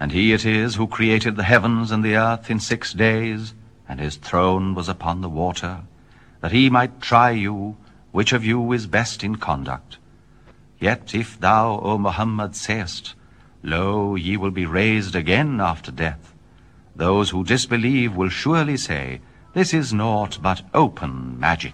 And he it is who created the heavens and the earth in 6 days, and his throne was upon the water, that he might try you, which of you is best in conduct. Yet if thou, O Muhammad, sayest, Lo, ye will be raised again after death, those who disbelieve will surely say, This is naught but open magic.